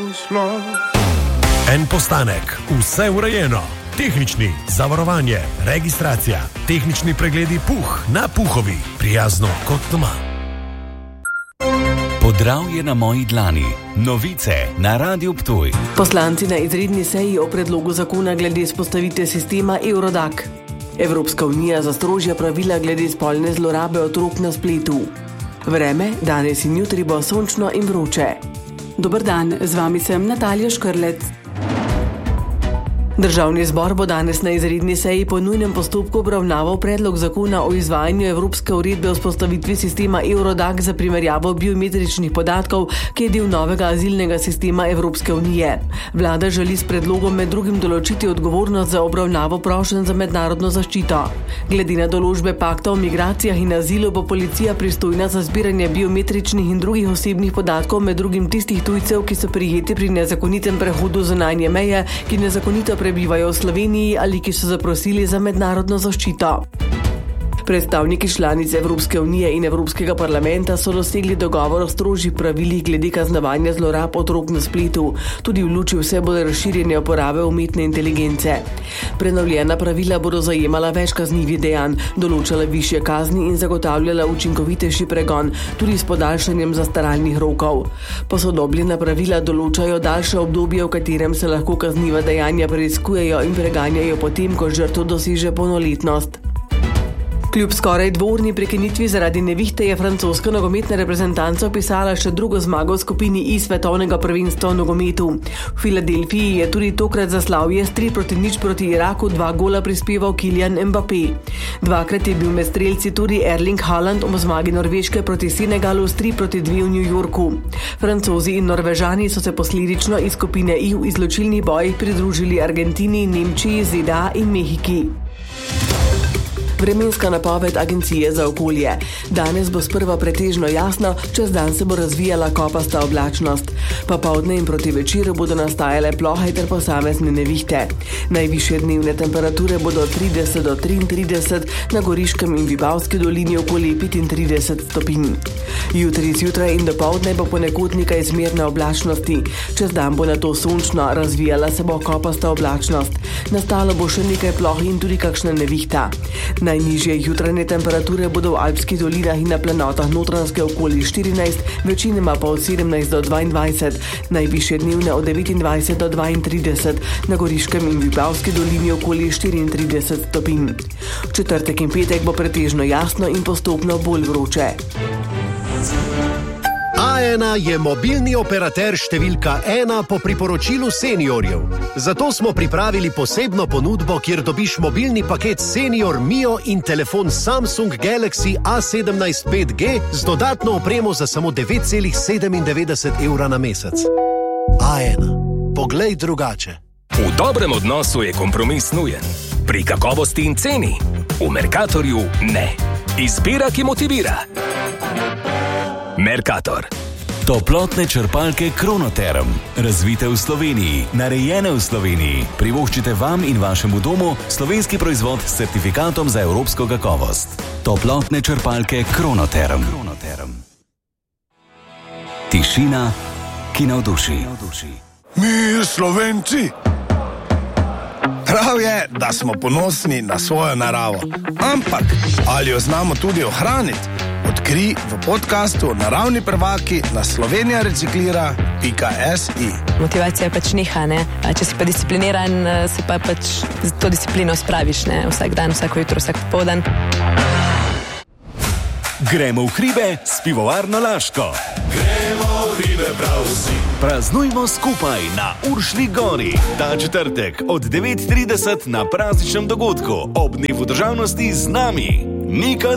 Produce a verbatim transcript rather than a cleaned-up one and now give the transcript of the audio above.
naslov. En postanek, vse urejeno. Tehnični, zavarovanje, registracija, tehnični pregledi Puh na Puhovi. Prijazno kot doma. Podravje na moji dlani. Novice na Radiu Ptuj. Poslanci na izredni seji o predlogu zakona glede vzpostavitve sistema Eurodac. Evropska unija za strožja pravila glede spolne zlorabe otrok na spletu. Vreme, danes in jutri bo sončno in vroče. Dober dan, z vami sem Natalija Škrlec. Državni zbor bo danes na izredni seji po nujnem postopku obravnaval predlog zakona o izvajanju Evropske uredbe o vzpostavitvi sistema Eurodac za primerjavo biometričnih podatkov, ki je del novega azilnega sistema Evropske unije. Vlada želi s predlogom med drugim določiti odgovornost za obravnavo prošenj za mednarodno zaščito. Glede na določbe pakta o migracijah in azilu bo policija pristojna za zbiranje biometričnih in drugih osebnih podatkov, med drugim tistih tujcev, ki so prijeti pri nezakonitem prehodu zunanje meje, ki nezakonito prebivajo v Sloveniji ali ki so zaprosili za mednarodno zaščito. Predstavniki članic Evropske unije in Evropskega parlamenta so dosegli dogovor o strožjih pravilih glede kaznovanja zlorab otrok na spletu, tudi v luči vse bolj razširjene uporabe umetne inteligence. Prenovljena pravila bodo zajemala več kaznivih dejanj, določala višje kazni in zagotavljala učinkovitejši pregon, tudi s podaljšanjem zastaralnih rokov. Posodobljena pravila določajo daljše obdobje, v katerem se lahko kazniva dejanja preiskujejo in preganjajo potem, ko žrtev doseže polnoletnost. Kljub skoraj dvourni prekinitvi zaradi nevihte je francoska nogometna reprezentanca opisala še drugo zmago v skupini I svetovnega prvenstva v nogometu. V Filadelfiji je tudi tokrat za slavje s tri proti nič proti Iraku dva gola prispeval Kylian Mbappé. Dvakrat je bil med strelci tudi Erling Haaland ob zmagi Norveške proti Senegalu s tri proti dve v New Yorku. Francozi in Norvežani so se posledično iz skupine I v izločilnih bojih pridružili Argentini, Nemčiji, Z D A in Mehiki. Vremenska napoved Agencije za okolje. Danes bo sprva pretežno jasno, čez dan se bo razvijala kopasta oblačnost. Popoldne in proti večeru bodo nastajale plohe ter posamezne nevihte. Najvišje dnevne temperature bodo od trideset do triintrideset, na Goriškem in Vipavski dolini okoli petintrideset stopinj. Jutri zjutraj in dopoldne bo ponekod nekaj zmerne oblačnosti. Čez dan bo nato sončno, razvijala se bo kopasta oblačnost. Nastalo bo še nekaj ploh in tudi kakšna nevihta. Najnižje jutranje temperature bodo v Alpskih dolinah in na planotah Notranjske okoli štirinajst, večinoma pa od sedemnajst do dvaindvajset, najvišje dnevne od devetindvajset do dvaintrideset, na Goriškem in Vipavski dolini okoli štiriintrideset stopinj. V četrtek in petek bo pretežno jasno in postopno bolj vroče. A ena je mobilni operater številka ena po priporočilu seniorjev. Zato smo pripravili posebno ponudbo, kjer dobiš mobilni paket Senior Mio in telefon Samsung Galaxy A sedemnajst pet G z dodatno opremo za samo devet celih sedemindevetdeset evra na mesec. A ena. Poglej drugače. V dobrem odnosu je kompromis nujen. Pri kakovosti in ceni. V Mercatorju ne. Izbira, ki motivira. Mercator. Toplotne črpalke Kronoterm. Razvite v Sloveniji, narejene v Sloveniji. Privoščite vam in vašemu domu slovenski proizvod s certifikatom za evropsko kakovost. Toplotne črpalke Kronoterm. Kronoterm. Tišina, ki navduši. Mi, Slovenci, prav je, da smo ponosni na svojo naravo. Ampak, ali jo znamo tudi ohraniti? Odkri v podcastu Naravni prvaki na slovenija reciklira pika si. Motivacija je pač neha, ne? Če si pa discipliniran, si pa pač to disciplino spraviš, ne? Vsak dan, vsako jutro, vsak popoldan. Gremo v hribe s pivovarno Laško. Gremo v hribe prav vsi. Praznujmo skupaj na Uršlji gori. Ta četrtek od devet trideset na prazničnem dogodku ob dnevu državnosti z nami. Nika